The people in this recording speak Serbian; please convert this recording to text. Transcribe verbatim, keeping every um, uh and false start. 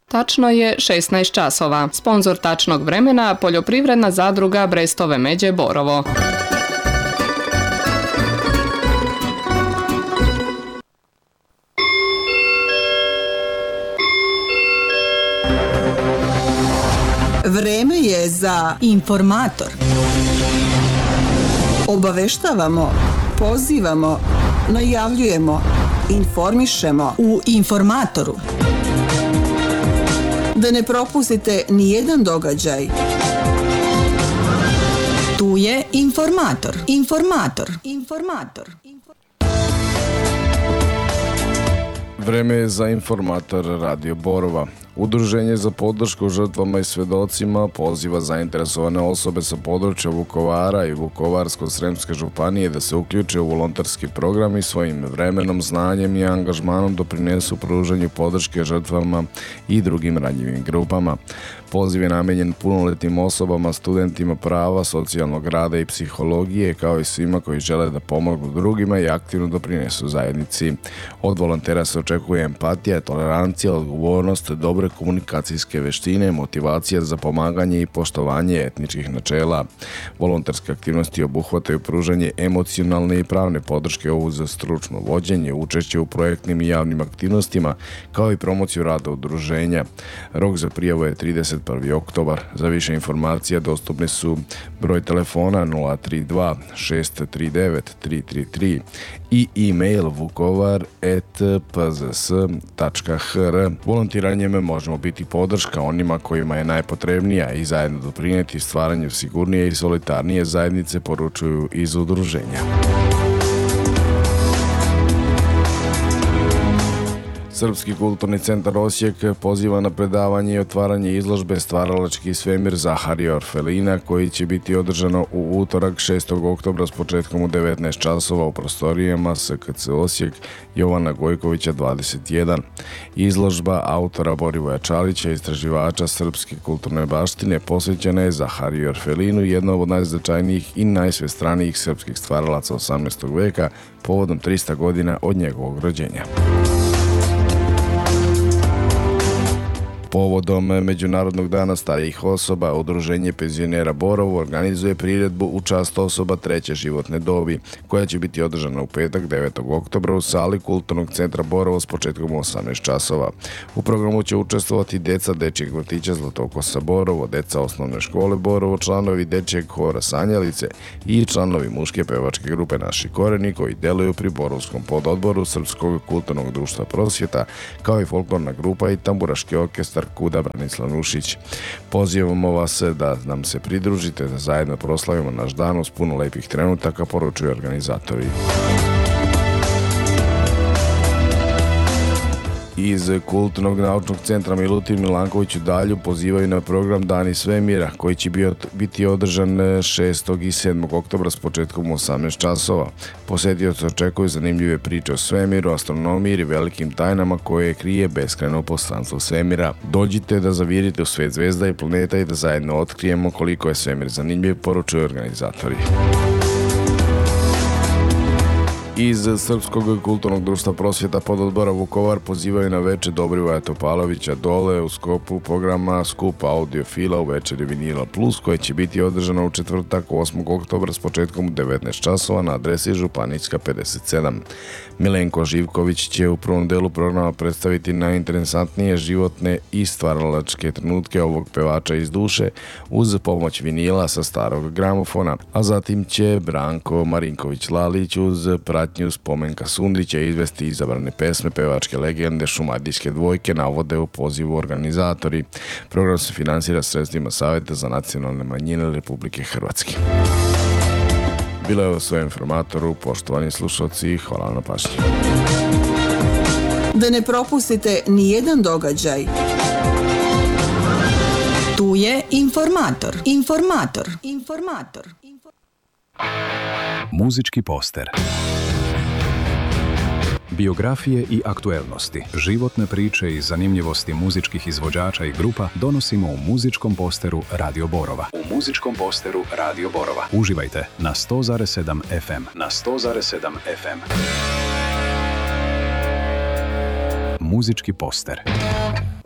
Tačno je šesnaest časova. Sponzor tačnog vremena poljoprivredna zadruga Brestove Međe Borovo. Vreme je za informator. Obaveštavamo, pozivamo, najavljujemo, informišemo u informatoru. Da ne propustite ni jedan događaj. Tu je informator. Informator. Informator. Vreme je za informator Radio Borova. Udruženje za podršku žrtvama i svedocima poziva zainteresovane osobe sa područja Vukovara i Vukovarsko-sremske županije da se uključe u volonterski program i svojim vremenom, znanjem i angažmanom doprinesu pružanju podrške žrtvama i drugim ranjivim grupama. Poziv je namenjen punoletnim osobama, studentima prava, socijalnog rada i psihologije, kao i svima koji žele da pomognu drugima i aktivno doprinesu zajednici. Od volontera se očekuje empatija, tolerancija, odgovornost, dobre komunikacijske veštine, motivacija za pomaganje i poštovanje etničkih načela. Volonterske aktivnosti obuhvataju pružanje emocionalne i pravne podrške uz stručno vođenje, učešće u projektnim i javnim aktivnostima, kao i promociju rada udruženja. Rok za prijavu je trideset prvi oktobar. Za više informacija dostupni su broj telefona nula tri dva šest tri devet tri tri tri i e-mail vukovar et p z s tačka h r. Volontiranjem možemo biti podrška onima kojima je najpotrebnija i zajedno doprinijeti stvaranju sigurnije i solidarnije zajednice, poručuju iz udruženja. Srpski kulturni centar Osijek poziva na predavanje i otvaranje izložbe Stvaralački svemir Zaharija Orfelina, koji će biti održano u utorak šestog oktobra s početkom u devetnaest časova u prostorijama S K C Osijek Jovana Gojkovića dvadeset jedan. Izložba autora Borivoja Čalića, istraživača srpske kulturne baštine, posvećena je Zahariju Orfelinu, jednom od najznačajnijih i najsvestranijih srpskih stvaralaca osamnaestog veka, povodom trista godina od njegovog rođenja. Povodom Međunarodnog dana starijih osoba, Udruženje penzionera Borovo organizuje priredbu u čast osoba treće životne dobi, koja će biti održana u petak devetog oktobra u sali Kulturnog centra Borovo s početkom u osamnaest časova. U programu će učestvovati deca Dečijeg vrtića Zlatokosa Borovo, deca osnovne škole Borovo, članovi Dečijeg hora Sanjalice i članovi muške pevačke grupe Naši koreni, koji deluju pri Borovskom pododboru Srpskog kulturnog društva Prosvjeta, kao i folklorna grupa i tamburaški orkestar Kuda Branislav Nušić. Pozivamo vas da nam se pridružite, da zajedno proslavimo naš dan uz puno lepih trenutaka, poručuju organizatori. Iz Kulturnog naučnog centra Milutin Milanković u Dalju pozivaju na program Dani svemira, koji će biti održan šestog i sedmog oktobra s početkom u osamnaest časova. Posetioci očekuju zanimljive priče o svemiru, astronomiji i velikim tajnama koje krije beskrajno prostranstvo svemira. Dođite da zavirite u svet zvezda i planeta i da zajedno otkrijemo koliko je svemir zanimljiv, poručuju organizatori. Iz Srpskog kulturnog društva Prosvjeta pododbora Vukovar pozivaju na veče Dobrivoja Topalovića Dole u sklopu programa Skup audiofila u večeri Vinila Plus, koje će biti održano u četvrtak osmog oktobra s početkom u devetnaest časova na adresi Županijska pedeset sedam. Milenko Živković će u prvom delu programa predstaviti najinteresantnije životne i stvaralačke trenutke ovog pevača iz duše uz pomoć vinila sa starog gramofona, a zatim će Branko Marinković-Lalić uz pratnju Spomenka Sundrića izvesti izabrane pesme pevačke legende Šumadijske dvojke, navode u pozivu organizatori. Program se finansira sredstvima Saveta za nacionalne manjine Republike Hrvatske. Bilo je o svojem informatoru, poštovani slušalci, hvala na pažnji. Da ne propustite ni jedan događaj. Tu je informator. Informator. Informator. Muzički poster. Biografije i aktuelnosti, životne priče i zanimljivosti muzičkih izvođača i grupa donosimo u muzičkom posteru Radio Borova. U muzičkom posteru Radio Borova. Uživajte na sto zarez sedam F M. Na sto zarez sedam F M. Muzički poster.